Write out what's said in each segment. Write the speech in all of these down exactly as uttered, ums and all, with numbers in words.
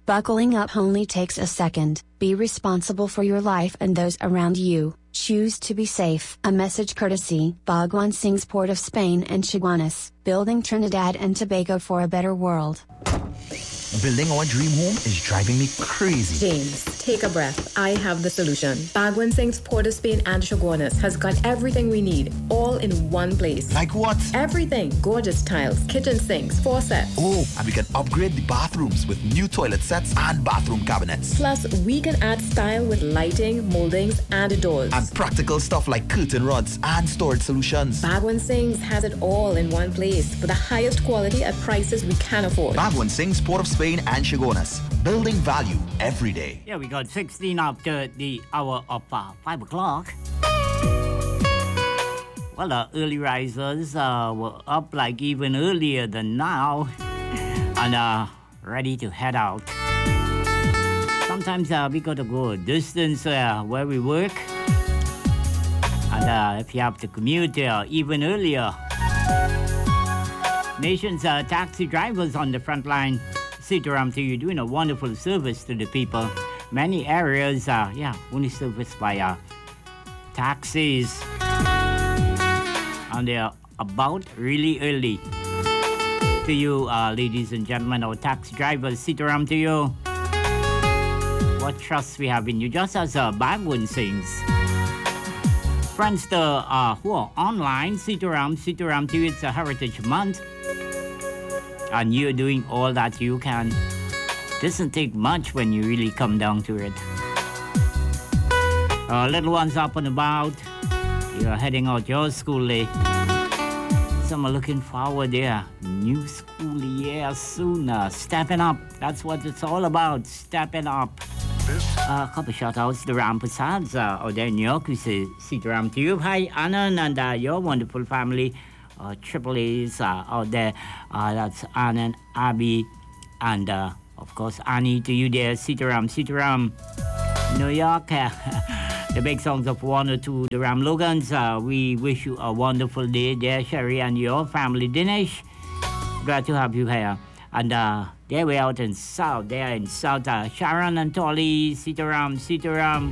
Buckling up only takes a second. Be responsible for your life and those around you. Choose to be safe. A message courtesy Bhagwan Singh's Port of Spain and Chaguanas, building Trinidad and Tobago for a better world. Building our dream home is driving me crazy. James, take a breath. I have the solution. Bhagwan Singh's Port of Spain and Chaguanas has got everything we need, all in one place. Like what? Everything. Gorgeous tiles, kitchen sinks, faucets. Oh, and we can upgrade the bathrooms with new toilet sets and bathroom cabinets. Plus, we can add style with lighting, moldings, and doors. And practical stuff like curtain rods and storage solutions. Bhagwan Singh's has it all in one place for the highest quality at prices we can afford. Bhagwan Singh's Port of Spain and Chaguanas, building value every day. Yeah, we got sixteen after the hour of uh, five o'clock. Well, the early risers uh, were up like even earlier than now and uh, ready to head out. Sometimes uh, we got to go a distance uh, where we work. And uh, if you have to commute uh, even earlier. Nation's uh, taxi drivers on the front line. Sitaram to you, doing a wonderful service to the people. Many areas, uh, yeah, only serviced by uh, taxis. And they're about really early. To you, uh, ladies and gentlemen, our taxi drivers, Sitaram to you. What trust we have in you, just as uh, Bhagwan sings. Friends to, uh, who are online, Sitaram, Sitaram to you, it's a Heritage Month. And you're doing all that you can. Doesn't take much when you really come down to it. Uh, little ones up and about. You're heading out your school day. Some are looking forward there. New school year soon. Uh, stepping up. That's what it's all about. Stepping up. Uh, a couple shout outs to Ram Prasads uh, out there in New York. We say Sitaram to you. Hi, Anand and uh, your wonderful family. Uh, Triple A's uh, out there. Uh, that's Anand, Abby, and uh, of course Annie to you there. Sitaram, Sitaram, New York. Uh, the big songs of one or two, the Ram Logans. Uh, we wish you a wonderful day there, Sherry, and your family. Dinesh, glad to have you here. And uh, there we out in South, there in South. Uh, Sharon and Tolly, Sitaram, Sitaram.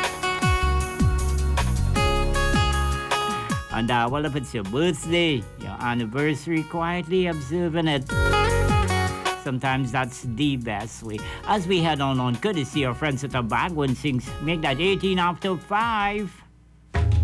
And uh, well, if it's your birthday, your anniversary, quietly observing it. Sometimes that's the best way. As we head on on courtesy of friends at the Bhagwan Singh's, make that eighteen after five.